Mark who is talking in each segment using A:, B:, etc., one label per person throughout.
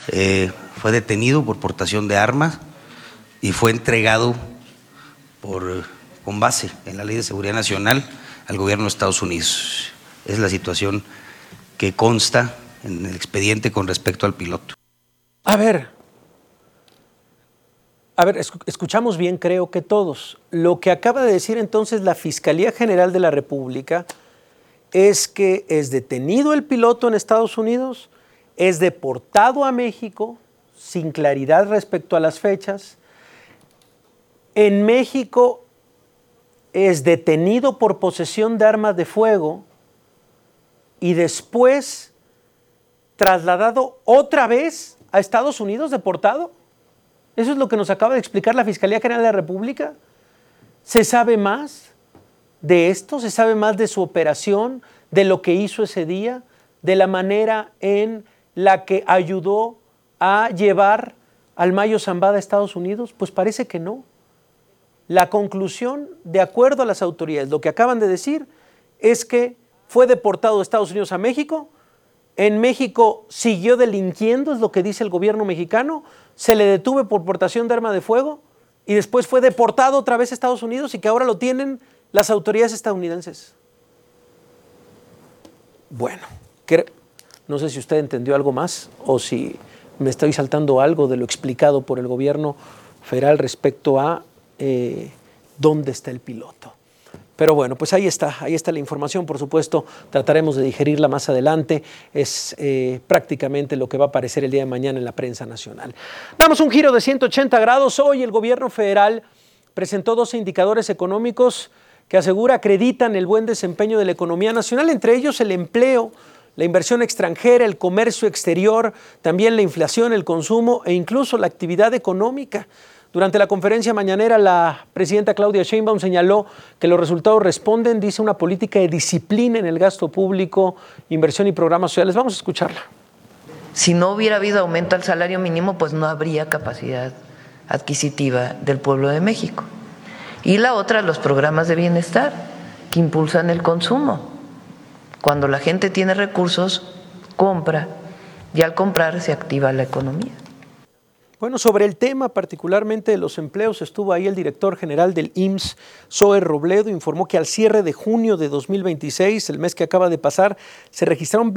A: fue detenido por portación de armas y fue entregado con base en la Ley de Seguridad Nacional al gobierno de Estados Unidos. Es la situación que consta en el expediente con respecto al piloto.
B: A ver, escuchamos bien, creo que todos. Lo que acaba de decir entonces la Fiscalía General de la República es que es detenido el piloto en Estados Unidos, es deportado a México, sin claridad respecto a las fechas. En México es detenido por posesión de armas de fuego y después trasladado otra vez a Estados Unidos, deportado. Eso es lo que nos acaba de explicar la Fiscalía General de la República. ¿Se sabe más de esto? ¿Se sabe más de su operación, de lo que hizo ese día, de la manera en la que ayudó a llevar al Mayo Zambada a Estados Unidos? Pues parece que no. La conclusión, de acuerdo a las autoridades, lo que acaban de decir es que fue deportado de Estados Unidos a México. En México siguió delinquiendo, es lo que dice el gobierno mexicano, se le detuvo por portación de arma de fuego y después fue deportado otra vez a Estados Unidos y que ahora lo tienen las autoridades estadounidenses. Bueno, no sé si usted entendió algo más o si me estoy saltando algo de lo explicado por el gobierno federal respecto a dónde está el piloto. Pero bueno, pues ahí está la información, por supuesto, trataremos de digerirla más adelante, es prácticamente lo que va a aparecer el día de mañana en la prensa nacional. Damos un giro de 180 grados, hoy el gobierno federal presentó 12 indicadores económicos que acreditan el buen desempeño de la economía nacional, entre ellos el empleo, la inversión extranjera, el comercio exterior, también la inflación, el consumo e incluso la actividad económica. Durante la conferencia mañanera, la presidenta Claudia Sheinbaum señaló que los resultados responden, dice, una política de disciplina en el gasto público, inversión y programas sociales. Vamos a escucharla.
C: Si no hubiera habido aumento al salario mínimo, pues no habría capacidad adquisitiva del pueblo de México. Y la otra, los programas de bienestar que impulsan el consumo. Cuando la gente tiene recursos, compra, y al comprar se activa la economía.
B: Bueno, sobre el tema particularmente de los empleos, estuvo ahí el director general del IMSS, Zoe Robledo, informó que al cierre de junio de 2026, el mes que acaba de pasar, se registraron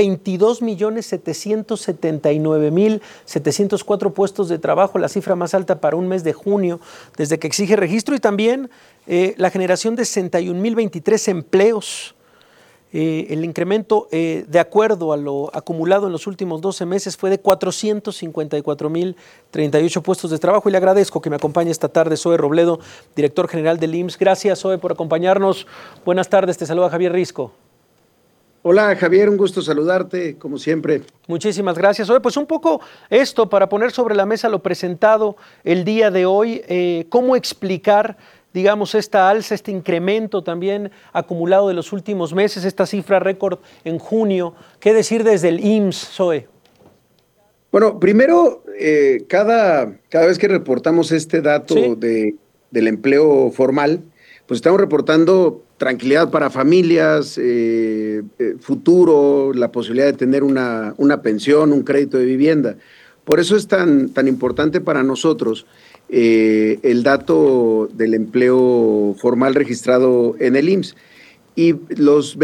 B: 22.779.704 puestos de trabajo, la cifra más alta para un mes de junio desde que exige registro, y también la generación de 61.023 empleos. El incremento, de acuerdo a lo acumulado en los últimos 12 meses, fue de 454.038 puestos de trabajo. Y le agradezco que me acompañe esta tarde Zoe Robledo, director general del IMSS. Gracias, Zoe, por acompañarnos. Buenas tardes, te saluda Javier Risco.
D: Hola, Javier, un gusto saludarte, como siempre.
B: Muchísimas gracias. Zoe, pues un poco esto, para poner sobre la mesa lo presentado el día de hoy, cómo explicar, digamos, esta alza, este incremento también acumulado de los últimos meses, esta cifra récord en junio. ¿Qué decir desde el IMSS, Zoe?
D: Bueno, primero, cada vez que reportamos este dato
B: ¿Sí?
D: del empleo formal, pues estamos reportando tranquilidad para familias, futuro, la posibilidad de tener una pensión, un crédito de vivienda. Por eso es tan importante para nosotros el dato del empleo formal registrado en el IMSS. Y los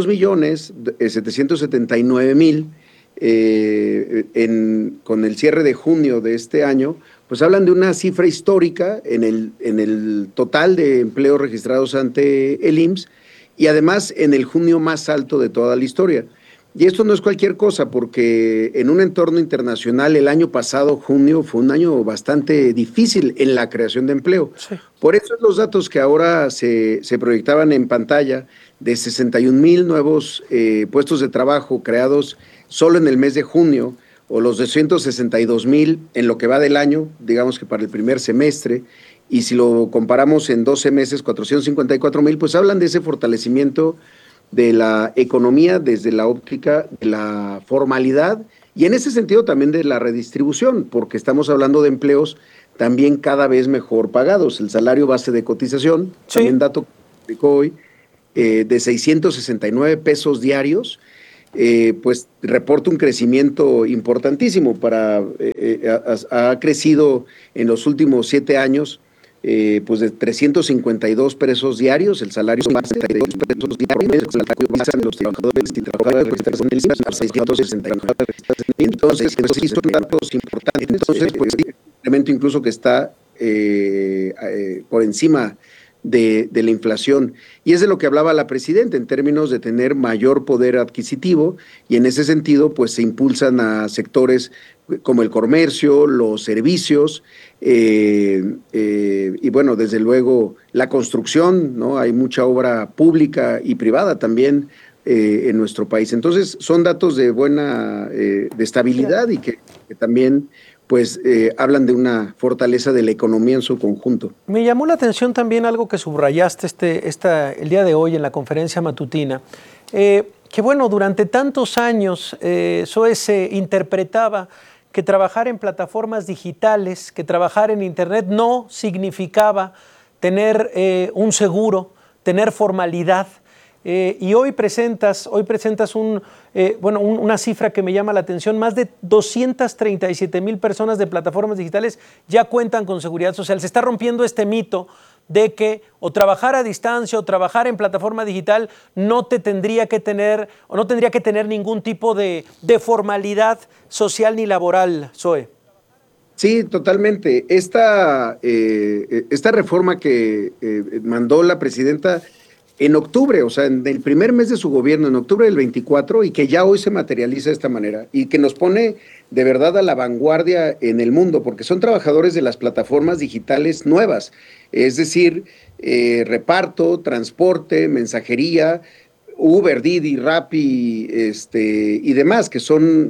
D: 22.779.000 con el cierre de junio de este año, pues hablan de una cifra histórica en el total de empleos registrados ante el IMSS y además en el junio más alto de toda la historia. Y esto no es cualquier cosa, porque en un entorno internacional el año pasado, junio, fue un año bastante difícil en la creación de empleo.
B: Sí.
D: Por eso los datos que ahora se proyectaban en pantalla de 61.000 nuevos puestos de trabajo creados solo en el mes de junio, o los 262.000 en lo que va del año, digamos que para el primer semestre, y si lo comparamos en 12 meses, 454.000, pues hablan de ese fortalecimiento de la economía desde la óptica de la formalidad y en ese sentido también de la redistribución, porque estamos hablando de empleos también cada vez mejor pagados. El salario base de cotización, también dato que publicó hoy, de 669 pesos diarios, pues reporta un crecimiento importantísimo. Ha crecido en los últimos 7 años pues de 352 pesos diarios, el salario base de 32 pesos diarios, el salario base de los trabajadores y trabajadoras a 669. Entonces, pues sí son datos importantes. Entonces, pues sí, un incremento incluso que está por encima de la inflación. Y es de lo que hablaba la presidenta en términos de tener mayor poder adquisitivo, y en ese sentido pues se impulsan a sectores como el comercio, los servicios, y bueno, desde luego la construcción, ¿no? Hay mucha obra pública y privada también en nuestro país. Entonces son datos de buena, de estabilidad, y que también pues hablan de una fortaleza de la economía en su conjunto.
B: Me llamó la atención también algo que subrayaste el día de hoy en la conferencia matutina, que bueno, durante tantos años SOE se interpretaba que trabajar en plataformas digitales, que trabajar en Internet no significaba tener un seguro, tener formalidad. Y hoy presentas una cifra que me llama la atención. Más de 237,000 personas de plataformas digitales ya cuentan con seguridad social. Se está rompiendo este mito de que o trabajar a distancia o trabajar en plataforma digital no tendría que tener ningún tipo de formalidad social ni laboral, Zoe.
D: Sí, totalmente. Esta reforma que mandó la presidenta en octubre, o sea, en el primer mes de su gobierno, en octubre del 24, y que ya hoy se materializa de esta manera, y que nos pone de verdad a la vanguardia en el mundo, porque son trabajadores de las plataformas digitales nuevas, es decir, reparto, transporte, mensajería, Uber, Didi, Rappi, y demás, que son,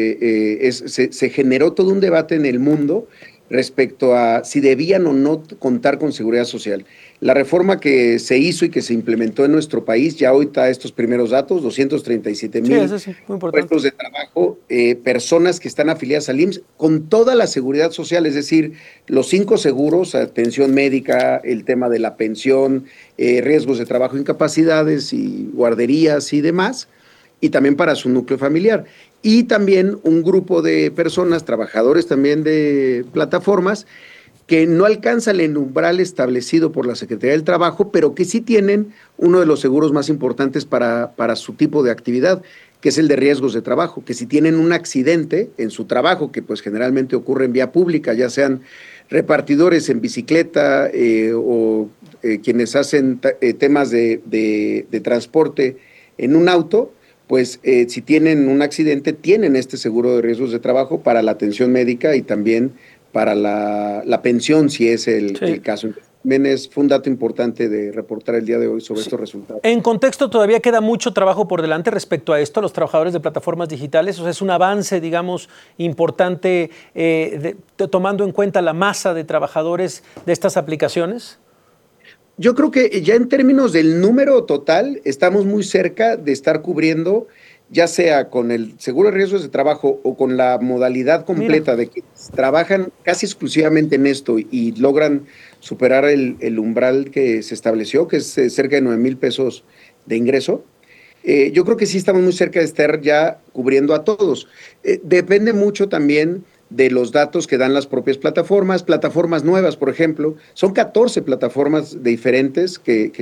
D: se generó todo un debate en el mundo respecto a si debían o no contar con seguridad social. La reforma que se hizo y que se implementó en nuestro país, ya hoy está estos primeros datos, 237,000 puestos de trabajo, personas que están afiliadas al IMSS con toda la seguridad social, es decir, los 5 seguros, atención médica, el tema de la pensión, riesgos de trabajo, incapacidades y guarderías y demás, y también para su núcleo familiar. Y también un grupo de personas, trabajadores también de plataformas, que no alcanzan el umbral establecido por la Secretaría del Trabajo, pero que sí tienen uno de los seguros más importantes para su tipo de actividad, que es el de riesgos de trabajo, que si tienen un accidente en su trabajo, que pues generalmente ocurre en vía pública, ya sean repartidores en bicicleta o quienes hacen temas de transporte en un auto, pues si tienen un accidente, tienen este seguro de riesgos de trabajo para la atención médica y también para la pensión, si es el caso. Fue un dato importante de reportar el día de hoy sobre estos resultados.
B: En contexto, todavía queda mucho trabajo por delante respecto a esto, a los trabajadores de plataformas digitales. O sea, es un avance, digamos, importante tomando en cuenta la masa de trabajadores de estas aplicaciones.
D: Yo creo que ya en términos del número total estamos muy cerca de estar cubriendo, ya sea con el seguro de riesgos de trabajo o con la modalidad completa de que trabajan casi exclusivamente en esto y logran superar el umbral que se estableció, que es cerca de 9,000 pesos de ingreso. Yo creo que sí estamos muy cerca de estar ya cubriendo a todos. Depende mucho también de los datos que dan las propias plataformas nuevas, por ejemplo. Son 14 plataformas diferentes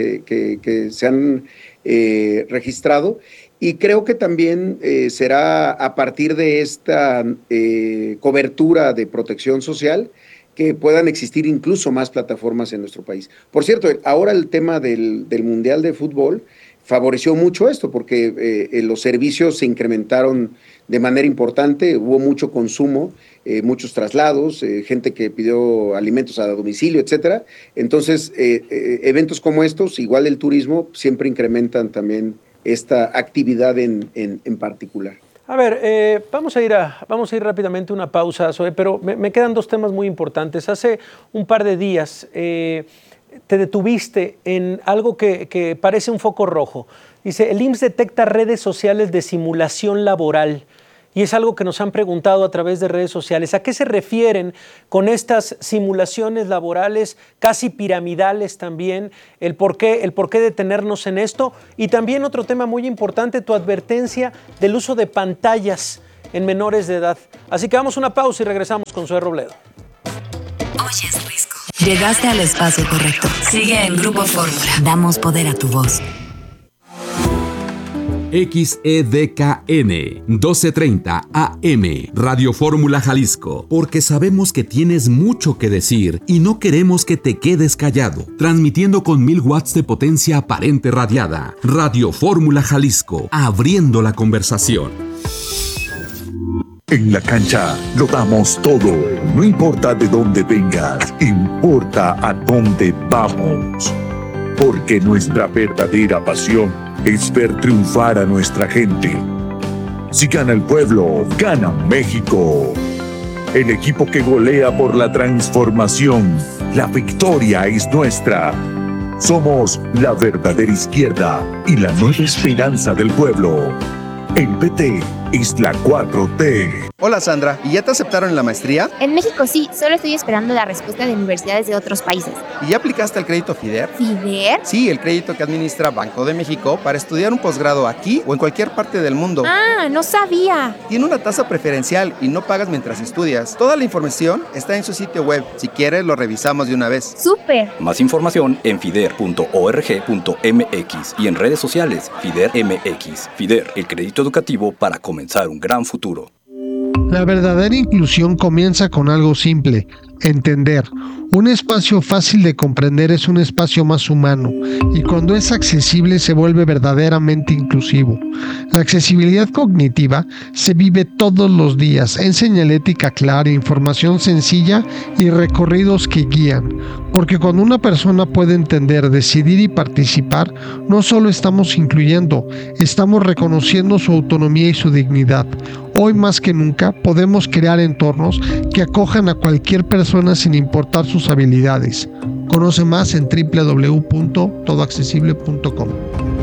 D: que se han registrado, y creo que también será a partir de esta cobertura de protección social que puedan existir incluso más plataformas en nuestro país. Por cierto, ahora el tema del Mundial de Fútbol favoreció mucho esto, porque los servicios se incrementaron de manera importante, hubo mucho consumo, muchos traslados, gente que pidió alimentos a domicilio, etcétera. Entonces, eventos como estos, igual el turismo, siempre incrementan también esta actividad en particular.
B: A ver, vamos a ir rápidamente a una pausa, Zoe, pero me quedan 2 temas muy importantes. Hace un par de días te detuviste en algo que parece un foco rojo. Dice, el IMSS detecta redes sociales de simulación laboral. y es algo que nos han preguntado a través de redes sociales. ¿A qué se refieren con estas simulaciones laborales casi piramidales también? El por qué detenernos en esto. Y también otro tema muy importante, tu advertencia del uso de pantallas en menores de edad. Así que vamos a una pausa y regresamos con Zoe Robledo.
E: Oyes Risco. Llegaste al espacio correcto. Sigue en Grupo Fórmula. Damos poder a tu voz.
F: XEDKN 1230 AM Radio Fórmula Jalisco, porque sabemos que tienes mucho que decir y no queremos que te quedes callado. Transmitiendo con 1000 watts de potencia aparente radiada. Radio Fórmula Jalisco, abriendo la conversación.
G: En la cancha lo damos todo, no importa de dónde vengas, importa a dónde vamos. Porque nuestra verdadera pasión es ver triunfar a nuestra gente. Si gana el pueblo, gana México. El equipo que golea por la transformación, la victoria es nuestra. Somos la verdadera izquierda y la nueva esperanza del pueblo. El PT es la 4T.
H: Hola Sandra, ¿y ya te aceptaron en la maestría?
I: En México sí, solo estoy esperando la respuesta de universidades de otros países.
H: ¿Y ya aplicaste al crédito FIDER?
I: ¿FIDER?
H: Sí, el crédito que administra Banco de México para estudiar un posgrado aquí o en cualquier parte del mundo.
I: Ah, no sabía.
H: Tiene una tasa preferencial y no pagas mientras estudias. Toda la información está en su sitio web. Si quieres, lo revisamos de una vez.
I: ¡Súper!
J: Más información en fider.org.mx y en redes sociales FIDER MX. FIDER, el crédito educativo para comenzar un gran futuro.
K: La verdadera inclusión comienza con algo simple: entender. Un espacio fácil de comprender es un espacio más humano, y cuando es accesible se vuelve verdaderamente inclusivo. La accesibilidad cognitiva se vive todos los días en señalética clara, información sencilla y recorridos que guían. Porque cuando una persona puede entender, decidir y participar, no solo estamos incluyendo, estamos reconociendo su autonomía y su dignidad. Hoy más que nunca podemos crear entornos que acojan a cualquier persona sin importar sus habilidades. Conoce más en www.todoaccesible.com.